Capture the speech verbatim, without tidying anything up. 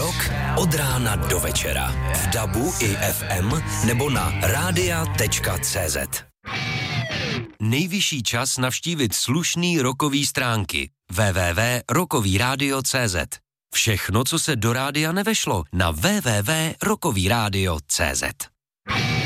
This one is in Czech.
Rock od rána do večera. V dabu i ef em nebo na rádia tečka cé zet. Nejvyšší čas navštívit slušný rockový stránky. w w w tečka rockový rádio tečka cé zet. Všechno, co se do rádia nevešlo, na w w w tečka rockový rádio tečka cé zet.